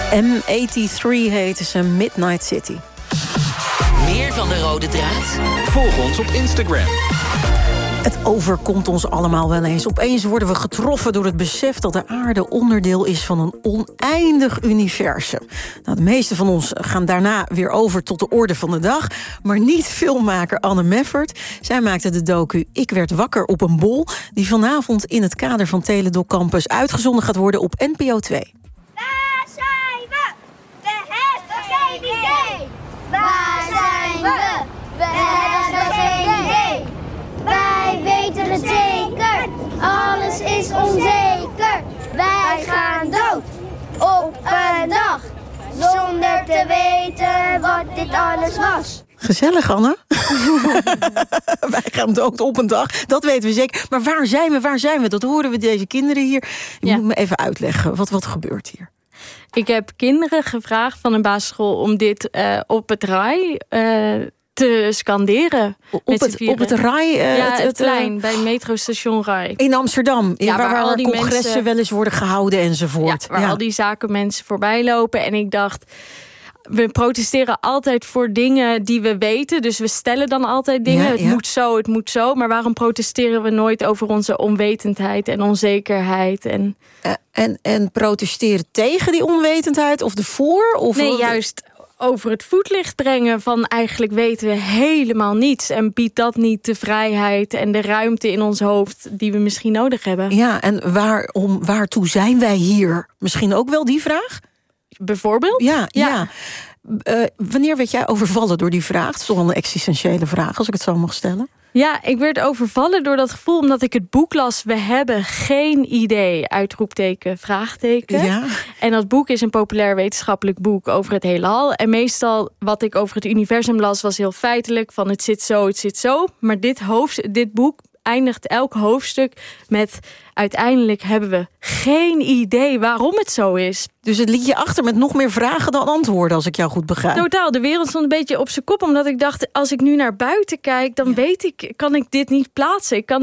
M83 heten ze, Midnight City. Meer van de rode draad? Volg ons op Instagram. Het overkomt ons allemaal wel eens. Opeens worden we getroffen door het besef dat de aarde onderdeel is van een oneindig universum. Nou, de meeste van ons gaan daarna weer over tot de orde van de dag. Maar niet filmmaker Anne Meffert. Zij maakte de docu Ik werd wakker op een bol, die vanavond in het kader van Teledoc Campus uitgezonden gaat worden op NPO 2. Waar zijn we? We hebben geen idee. Waar zijn we? We hebben geen idee. Wij weten het zeker. Alles is onzeker. Wij gaan dood op een dag. Zonder te weten wat dit alles was. Gezellig, Anne. Wij gaan dood op een dag, dat weten we zeker. Maar waar zijn we? Waar zijn we? Dat horen we deze kinderen hier. Je moet me even uitleggen. Wat gebeurt hier? Ik heb kinderen gevraagd van een basisschool om dit op het RAI te scanderen. Op het RAI? Het plein, bij metrostation RAI. In Amsterdam, waar al die congressen mensen wel eens worden gehouden enzovoort. Ja, waar al die zakenmensen voorbij lopen. En ik dacht, we protesteren altijd voor dingen die we weten. Dus we stellen dan altijd dingen. Het moet zo, het moet zo. Maar waarom protesteren we nooit over onze onwetendheid en onzekerheid? En protesteren tegen die onwetendheid of ervoor? Of nee, juist over het voetlicht brengen van eigenlijk weten we helemaal niets. En biedt dat niet de vrijheid en de ruimte in ons hoofd die we misschien nodig hebben? Ja, en waartoe zijn wij hier? Misschien ook wel die vraag? Bijvoorbeeld? Ja. Wanneer werd jij overvallen door die vraag? Het is toch wel een existentiële vraag, als ik het zo mag stellen. Ja, ik werd overvallen door dat gevoel omdat ik het boek las. We hebben geen idee, uitroepteken, vraagteken. Ja. En dat boek is een populair wetenschappelijk boek over het heelal. En meestal wat ik over het universum las was heel feitelijk. Van het zit zo, het zit zo. Maar dit boek eindigt elk hoofdstuk met uiteindelijk hebben we geen idee waarom het zo is. Dus het liet je achter met nog meer vragen dan antwoorden, als ik jou goed begrijp. Totaal, de wereld stond een beetje op zijn kop, omdat ik dacht, als ik nu naar buiten kijk, dan kan ik dit niet plaatsen. Ik kan